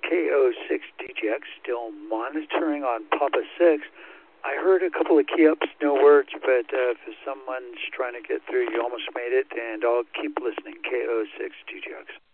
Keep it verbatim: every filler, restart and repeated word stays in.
K O six D J X, still monitoring on Papa six. I heard a couple of key ups, no words, but uh, if someone's trying to get through, you almost made it, and I'll keep listening. K O six D J X.